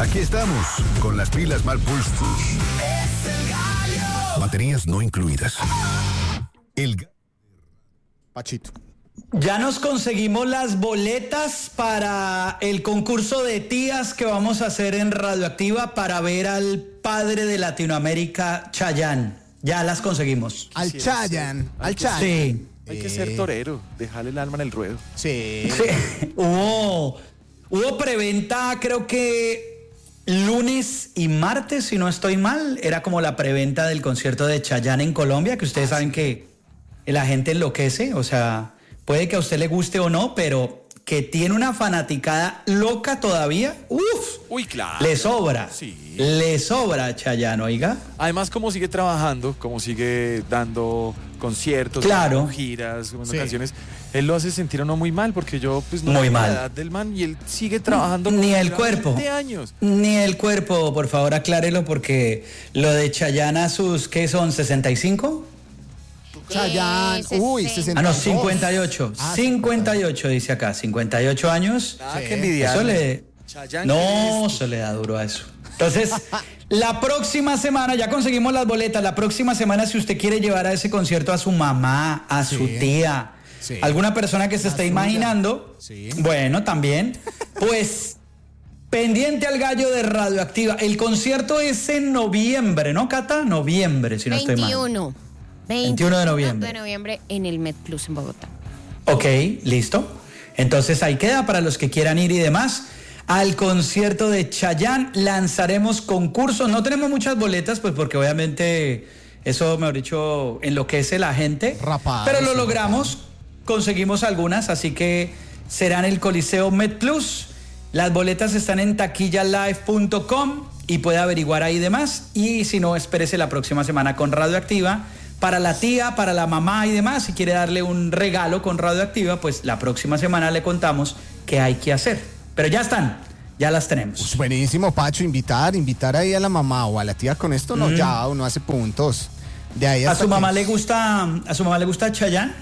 Aquí estamos, con las pilas mal puestas. Baterías no incluidas. Pachito. Ya nos conseguimos las boletas para el concurso de tías que vamos a hacer en Radioactiva para ver al padre de Latinoamérica, Chayanne. Ya las conseguimos. Al Chayanne. Sí. Hay que ser torero, dejarle el alma en el ruedo. Sí. Hubo preventa, creo que lunes y martes, si no estoy mal. Era como la preventa del concierto de Chayanne en Colombia, que ustedes saben que la gente enloquece. O sea, puede que a usted le guste o no, pero que tiene una fanaticada loca todavía. Uy, claro. Le sobra. Sí. Le sobra a Chayanne, oiga. Además, como sigue trabajando, como sigue dando conciertos, Claro. giras, Sí. canciones, él lo hace sentir a uno muy mal, porque yo pues no Muy tengo mal. la edad del man y él sigue trabajando Ni como el lleva cuerpo. 20 años. Ni el cuerpo, por favor, aclárelo, porque lo de Chayanne a sus, ¿qué son? ¿65? Chayanne. Uy, 62. Ah, no, 58. Ah, 58 dice acá, 58 años. Nada Sí. que envidiar. Eso le... Chayanne, No, se le da duro a eso. Entonces, la próxima semana, ya conseguimos las boletas, la próxima semana si usted quiere llevar a ese concierto a su mamá, a su tía, Sí. alguna persona que se esté suya. imaginando, Sí. bueno, también, pues... Pendiente al gallo de Radioactiva. El concierto es en noviembre, ¿no, Cata? Noviembre, si no estoy mal. 21 de noviembre. de noviembre en el Met Plus en Bogotá. Ok, listo. Entonces ahí queda para los que quieran ir y demás. Al concierto de Chayanne lanzaremos concursos. No tenemos muchas boletas, pues porque obviamente eso, mejor dicho, enloquece la gente. Rapado, pero lo sí, logramos, conseguimos algunas, así que será en el Coliseo Met Plus. Las boletas están en taquillalive.com y puede averiguar ahí demás. Y si no, espérese la próxima semana con Radioactiva. Para la tía, para la mamá y demás, si quiere darle un regalo con Radioactiva, pues la próxima semana le contamos qué hay que hacer. Pero ya están, ya las tenemos. Pues buenísimo, Pacho, invitar ahí a la mamá o a la tía con esto, no, ya uno hace puntos. De ahí ¿A hasta su mamá que- le gusta Chayanne?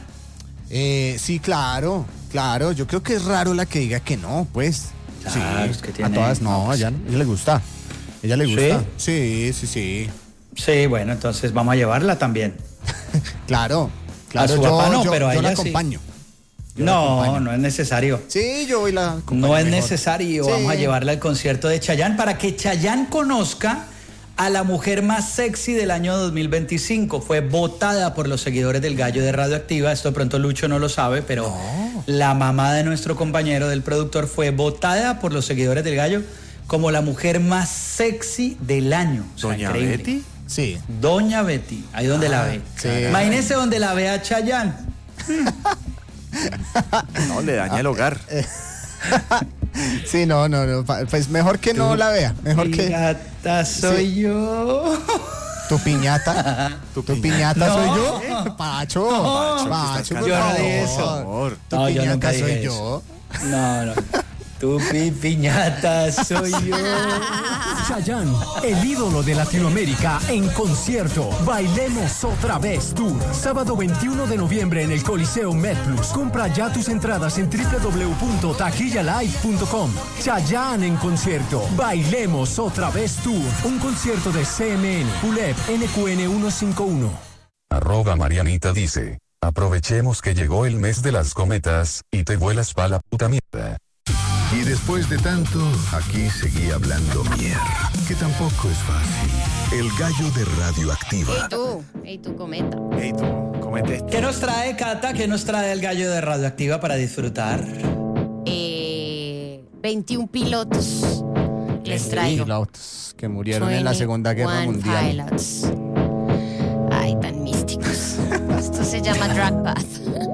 Sí, claro, yo creo que es raro la que diga que no, pues. Claro, sí, es que a tiene- todas no, pues, a ella le gusta. Ella le ¿Sí? gusta. Sí. Sí, bueno, entonces vamos a llevarla también. Claro. A su papá no, pero a yo la ella sí. acompaño. Yo la No, acompaño. no es necesario. Sí, yo voy la acompaño No es mejor. necesario, Sí. vamos a llevarla al concierto de Chayanne para que Chayanne conozca a la mujer más sexy del año 2025. Fue votada por los seguidores del Gallo de Radioactiva. Esto de pronto Lucho no lo sabe, pero la mamá de nuestro compañero, del productor, fue votada por los seguidores del Gallo como la mujer más sexy del año. O sea, Doña increíble. Betty. Sí. Doña Betty, ahí donde la ve. sí. Imagínese donde la ve a Chayanne. No, le daña el hogar. Sí, no. Pues mejor que no la vea. Mejor que Pirata soy yo. tu piñata. Tu piñata No. soy yo. Pacho. No. Pacho, por Yo no favor. dije eso. Amor. Tu No, yo nunca piñata dije soy eso. yo. No. Tu piñata soy yo. Chayanne, el ídolo de Latinoamérica en concierto. Bailemos otra vez Tour. Sábado 21 de noviembre en el Coliseo Met Plus. Compra ya tus entradas en www.taquillalive.com. Chayanne en concierto. Bailemos otra vez Tour. Un concierto de CMN, ULEP, NQN 151. @Marianita dice: aprovechemos que llegó el mes de las cometas y te vuelas pa' la puta mierda. Y después de tanto, aquí seguía hablando mierda, que tampoco es fácil. El gallo de Radioactiva. Ey tú, cometa. Hey, tú, comete esto. ¿Qué nos trae, Cata? ¿Qué nos trae el Gallo de Radioactiva para disfrutar? 21 pilotos les traigo. Pilotos que murieron en la Segunda Guerra 21 Mundial. pilots. Ay, tan místicos. Esto se llama Drag Path.